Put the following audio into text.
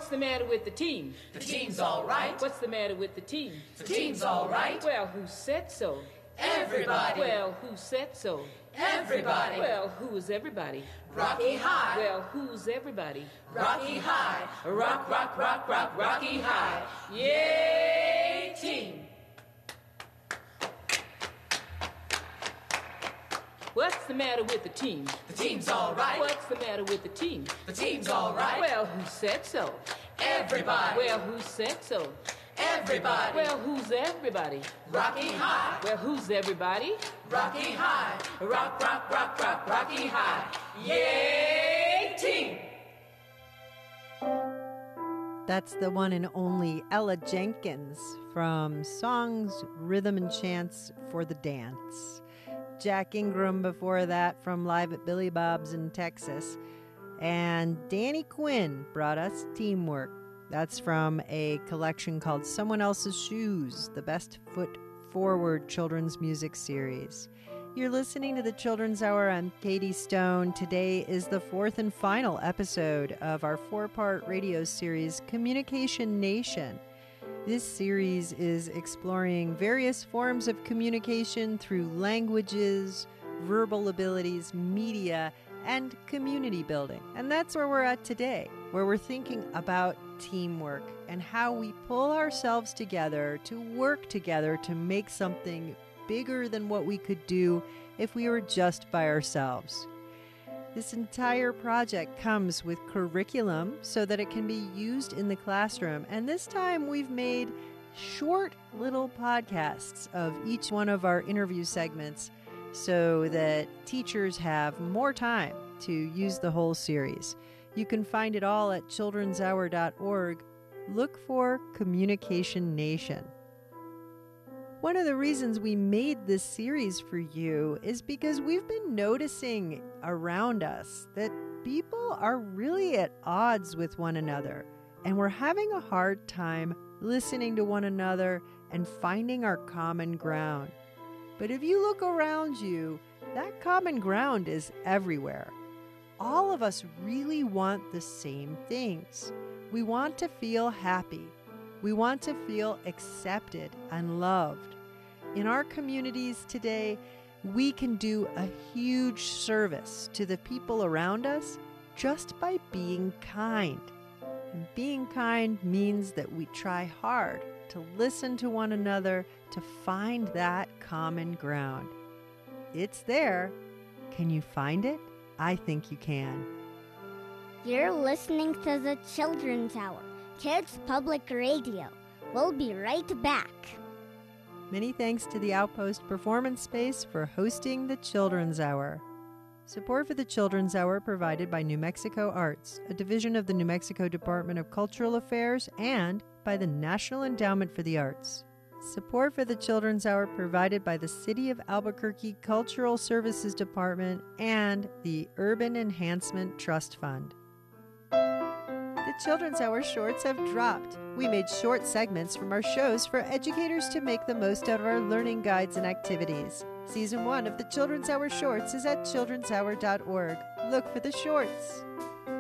What's the matter with the team? The team's all right. What's the matter with the team? The team's all right. Well, who said so? Everybody. Well, who said so? Everybody. Well, who's everybody? Rocky High. Well, who's everybody? Rocky High. Rock, rock, rock, rock, Rocky High. Yay, team. What's the matter with the team? The team's all right. What's the matter with the team? The team's all right. Well, who said so? Everybody. Well, who said so? Everybody. Well, who's everybody? Rocky High. Well, who's everybody? Rocky High. Rock, rock, rock, rock, Rocky High. Yay, team. That's the one and only Ella Jenkins from Songs, Rhythm, and Chants for the Dance. Jack Ingram before that from Live at Billy Bob's in Texas. And Danny Quinn brought us Teamwork. That's from a collection called Someone Else's Shoes, the Best Foot Forward children's music series. You're listening to the Children's Hour. I'm Katie Stone. Today is the fourth and final episode of our four-part radio series, Communication Nation. This series is exploring various forms of communication through languages, verbal abilities, media, and community building. And that's where we're at today, where we're thinking about teamwork and how we pull ourselves together to work together to make something bigger than what we could do if we were just by ourselves. This entire project comes with curriculum so that it can be used in the classroom. And this time we've made short little podcasts of each one of our interview segments so that teachers have more time to use the whole series. You can find it all at childrenshour.org. Look for Communication Nation. One of the reasons we made this series for you is because we've been noticing around us that people are really at odds with one another, and we're having a hard time listening to one another and finding our common ground. But if you look around you, that common ground is everywhere. All of us really want the same things. We want to feel happy. We want to feel accepted and loved. In our communities today, we can do a huge service to the people around us just by being kind. And being kind means that we try hard to listen to one another to find that common ground. It's there. Can you find it? I think you can. You're listening to the Children's Hour, Kids Public Radio. We'll be right back. Many thanks to the Outpost Performance Space for hosting the Children's Hour. Support for the Children's Hour provided by New Mexico Arts, a division of the New Mexico Department of Cultural Affairs, and by the National Endowment for the Arts. Support for the Children's Hour provided by the City of Albuquerque Cultural Services Department and the Urban Enhancement Trust Fund. The Children's Hour shorts have dropped. We made short segments from our shows for educators to make the most out of our learning guides and activities. Season 1 of the Children's Hour shorts is at childrenshour.org. Look for the shorts.